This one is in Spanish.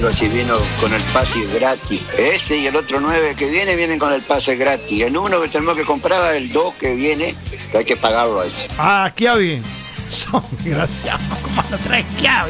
Si vino con el pase gratis. Ese y el otro 9 que vienen con el pase gratis. El uno que tenemos que comprar, el 2 que viene, que hay que pagarlo a ese. Ah, Chiavi. Son desgraciados, como no traes Chiavi.